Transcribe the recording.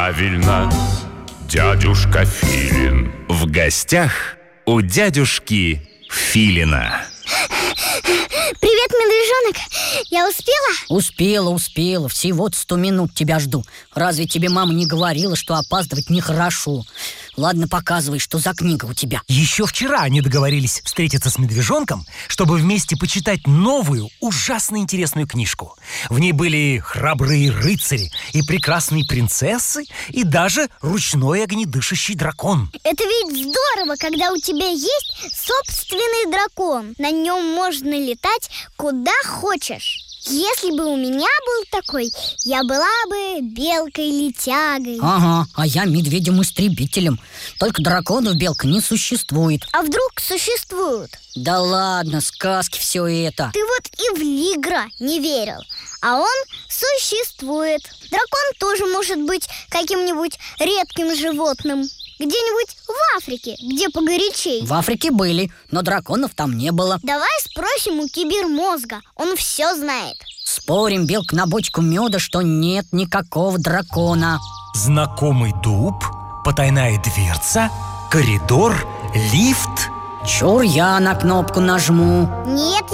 Правильно, дядюшка Филин. В гостях у дядюшки Филина. Привет, медвежонок. Я успела? Успела. Всего-то 100 минут тебя жду. Разве тебе мама не говорила, что опаздывать нехорошо? Ладно, показывай, что за книга у тебя. Еще вчера они договорились встретиться с медвежонком, чтобы вместе почитать новую, ужасно интересную книжку. В ней были храбрые рыцари и прекрасные принцессы, и даже ручной огнедышащий дракон. Это ведь здорово, когда у тебя есть собственный дракон. На нем можно летать куда хочешь. Если бы у меня был такой, я была бы белкой-летягой. Ага, а я медведем-истребителем. Только драконов белка не существует. А вдруг существуют? Да ладно, сказки все это. Ты вот и в Лигра не верил, а он существует. Дракон тоже может быть каким-нибудь редким животным. Где-нибудь в Африке, где погорячей. В Африке были, но драконов там не было. Давай спросим у кибермозга, он все знает. Спорим, белка на бочку меда, что нет никакого дракона. Знакомый дуб, потайная дверца, коридор, лифт. Чур я на кнопку нажму. Нет,